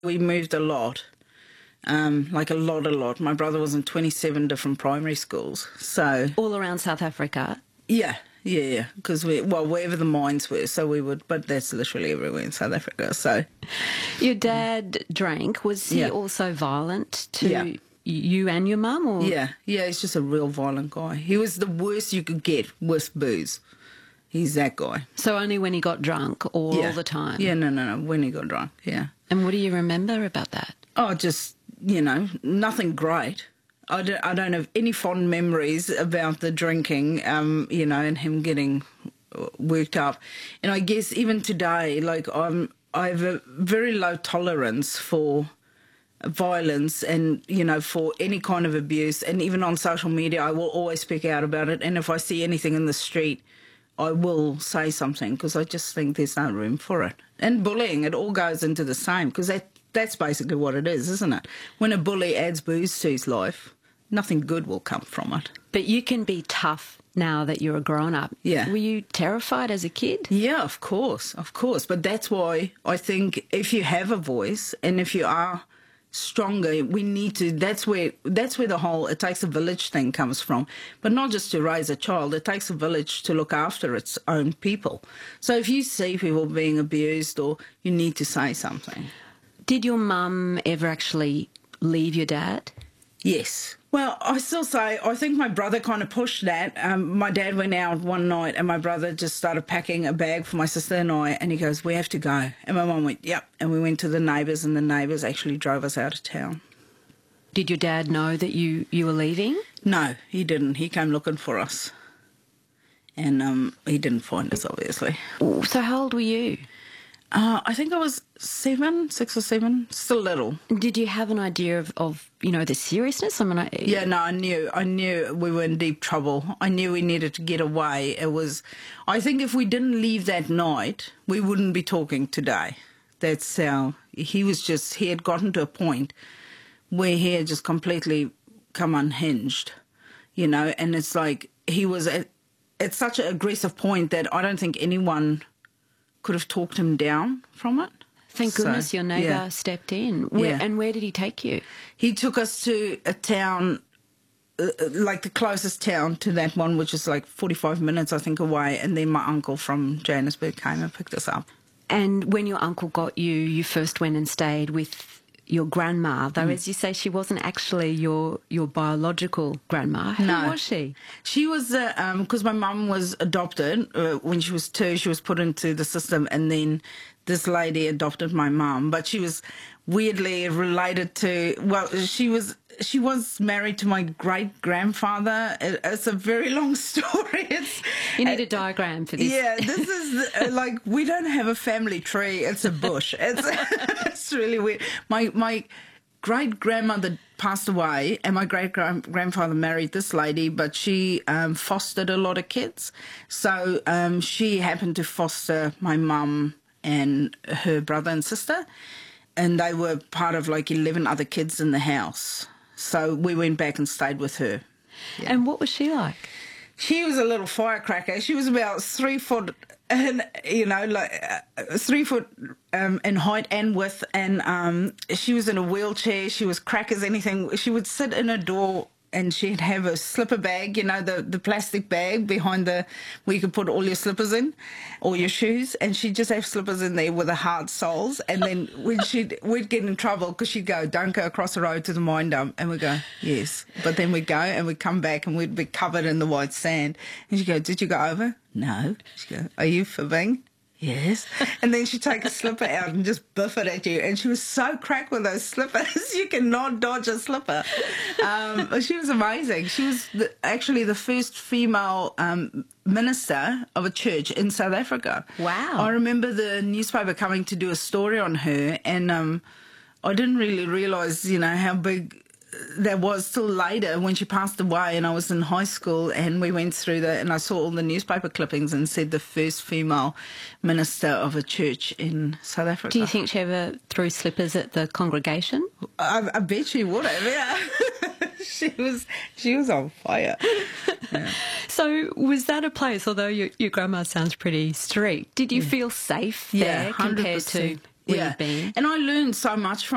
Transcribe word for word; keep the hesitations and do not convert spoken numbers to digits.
We moved a lot, um, like a lot, a lot. My brother was in twenty-seven different primary schools, so... All around South Africa? Yeah, yeah, yeah, because we, well, wherever the mines were, so we would, but that's literally everywhere in South Africa, so... Your dad drank. Was he Yeah. also violent to Yeah. you and your mum? Or? Yeah, yeah, he's just a real violent guy. He was the worst you could get with booze. He's that guy. So only when he got drunk or Yeah. all the time? Yeah, no, no, no, when he got drunk, yeah. And what do you remember about that? Oh, just, you know, nothing great. I don't, I don't have any fond memories about the drinking, um, you know, and him getting worked up. And I guess even today, like, I'm, I have a very low tolerance for violence and, you know, for any kind of abuse. And even on social media, I will always speak out about it. And if I see anything in the street, I will say something because I just think there's no room for it. And bullying, it all goes into the same because that, that's basically what it is, isn't it? When a bully adds booze to his life, nothing good will come from it. But you can be tough now that you're a grown-up. Yeah. Were you terrified as a kid? Yeah, of course, of course. But that's why I think if you have a voice and if you are stronger, we need to, that's where that's where the whole it takes a village thing comes from. But not just to raise a child, it takes a village to look after its own people. So if you see people being abused, or you need to say something. Did your mum ever actually leave your dad? Yes. Well, I still say, I think my brother kind of pushed that. Um, my dad went out one night and my brother just started packing a bag for my sister and I, and he goes, we have to go. And my mum went, yep. And we went to the neighbours, and the neighbours actually drove us out of town. Did your dad know that you, you were leaving? No, he didn't. He came looking for us. And um, he didn't find us, obviously. So how old were you? Uh, I think I was seven, six or seven, still little. Did you have an idea of, of you know, the seriousness? I mean, I, Yeah, no, I knew. I knew we were in deep trouble. I knew we needed to get away. It was, I think if we didn't leave that night, we wouldn't be talking today. That's how, he was just, he had gotten to a point where he had just completely come unhinged, you know, and it's like he was at, at such an aggressive point that I don't think anyone could have talked him down from it. Thank So, goodness your neighbour yeah. stepped in. Where, Yeah. And where did he take you? He took us to a town, uh, like the closest town to that one, which is like forty-five minutes, I think, away. And then my uncle from Johannesburg came and picked us up. And when your uncle got you, you first went and stayed with your grandma, though, Mm. as you say, she wasn't actually your, your biological grandma. Who No. was she? She was, uh, um, because my mum was adopted uh, when she was two, she was put into the system, and then this lady adopted my mum, but she was weirdly related to, well, she was she was married to my great-grandfather. It, it's a very long story. It's, You need a diagram for this. Yeah, this is uh, like, we don't have a family tree. It's a bush. It's, it's really weird. My my great-grandmother passed away, and my great-grandfather married this lady, but she um, fostered a lot of kids. So um, she happened to foster my mum and her brother and sister, and they were part of like eleven other kids in the house. So we went back and stayed with her. Yeah. And what was she like? She was a little firecracker. She was about three foot, and you know, like uh, three foot um, in height and width. And um, she was in a wheelchair. She was crack as anything. She would sit in a door, and she'd have a slipper bag, you know, the, the plastic bag behind the, where you could put all your slippers in, or your shoes, and she'd just have slippers in there with the hard soles, and then when she'd, we'd get in trouble because she'd go, don't go across the road to the mine dump, and we'd go, yes. But then we'd go, and we'd come back, and we'd be covered in the white sand, and she'd go, did you go over? No. She'd go, are you fibbing? Yes. And then she'd take a slipper out and just biff it at you. And she was so crack with those slippers, you cannot dodge a slipper. Um, she was amazing. She was the, actually the first female um, minister of a church in South Africa. Wow. I remember the newspaper coming to do a story on her, and um, I didn't really realise, you know, how big that was till later when she passed away, and I was in high school, and we went through that, and I saw all the newspaper clippings and said the first female minister of a church in South Africa. Do you think she ever threw slippers at the congregation? I, I bet she would have, yeah. she was she was on fire. Yeah. So was that a place, although your, your grandma sounds pretty strict, did you Yeah. feel safe Yeah, there compared to one hundred percent. where Yeah. you've been? And I learned so much from